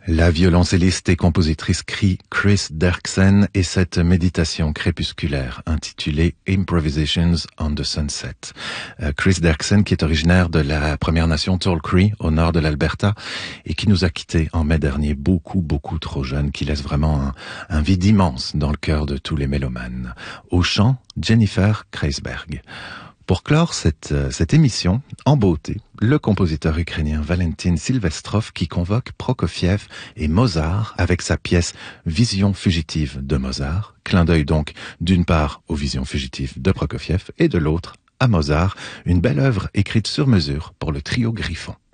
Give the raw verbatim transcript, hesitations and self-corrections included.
La violoncelliste et compositrice Chris Derksen et cette méditation crépusculaire intitulée Improvisations on the Sunset. Euh, Chris Derksen qui est originaire de la Première Nation Tall Cree au nord de l'Alberta et qui nous a quittés en mai dernier beaucoup, beaucoup trop jeune, qui laisse vraiment un, un vide immense dans le cœur de tous les mélomanes. Au chant, Jennifer Kreisberg. Pour clore cette, cette émission, en beauté, le compositeur ukrainien Valentin Silvestrov qui convoque Prokofiev et Mozart avec sa pièce Vision fugitive de Mozart. Clin d'œil donc d'une part aux visions fugitives de Prokofiev et de l'autre à Mozart, une belle œuvre écrite sur mesure pour le trio Griffon.